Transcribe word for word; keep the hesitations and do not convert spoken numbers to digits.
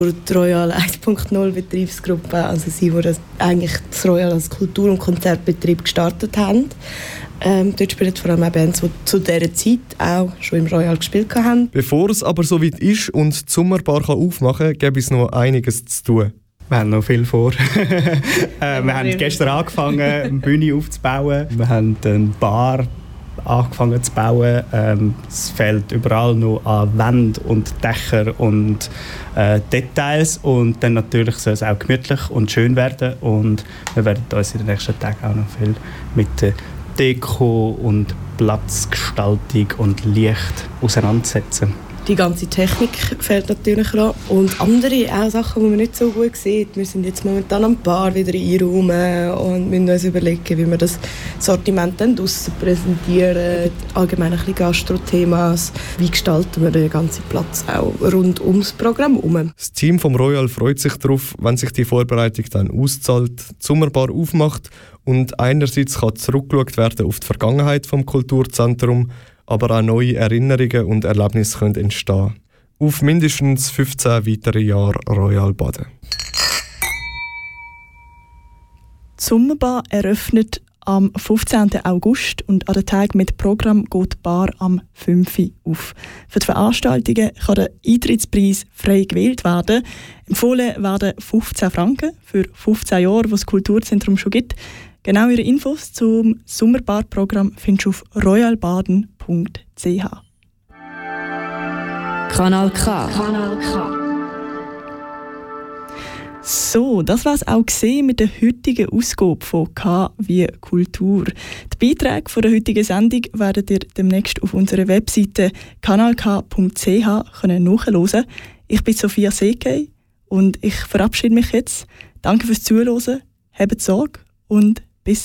Die Royal eins Punkt null Betriebsgruppe, also sie, die das, eigentlich das Royal als Kultur- und Konzertbetrieb gestartet haben. Ähm, dort spielen vor allem auch Bands, die zu dieser Zeit auch schon im Royal gespielt haben. Bevor es aber so weit ist und die Sommerbar aufmachen kann, gäbe es noch einiges zu tun. Wir haben noch viel vor. äh, wir haben gestern angefangen, eine Bühne aufzubauen. Wir haben eine Bar angefangen zu bauen. Ähm, es fehlt überall noch an Wänden und Dächer und äh, Details. Und dann natürlich soll es auch gemütlich und schön werden. Und wir werden uns in den nächsten Tagen auch noch viel mit der Deko und Platzgestaltung und Licht auseinandersetzen. Die ganze Technik fehlt natürlich noch. Und andere auch Sachen, die man nicht so gut sieht. Wir sind jetzt momentan am Bar wieder einräumen und müssen uns überlegen, wie wir das Sortiment dann draussen präsentieren. Allgemein ein bisschen Gastro-Themas. Wie gestalten wir den ganzen Platz auch rund ums Programm herum. Das Team vom Royal freut sich darauf, wenn sich die Vorbereitung dann auszahlt, die Sommerbar aufmacht und einerseits kann zurückgeschaut werden auf die Vergangenheit vom Kulturzentrum, aber auch neue Erinnerungen und Erlebnisse können entstehen. Auf mindestens fünfzehn weitere Jahre Royal Baden. Die Sommerbar eröffnet am fünfzehnten August und an den Tag mit Programm geht die Bar am fünften auf. Für die Veranstaltungen kann der Eintrittspreis frei gewählt werden. Empfohlen werden fünfzehn Franken für fünfzehn Jahre, was das Kulturzentrum schon gibt. Genauere Infos zum Sommerbar-Programm findest du auf royalbaden punkt c h. Kanal K. Kanal K. So, das war es auch gesehen mit der heutigen Ausgabe von K wie Kultur. Die Beiträge von der heutigen Sendung werdet ihr demnächst auf unserer Webseite kanalk punkt c h nachhören. Ich bin Sophia Sekei und ich verabschiede mich jetzt. Danke fürs Zuhören, habt Sorge und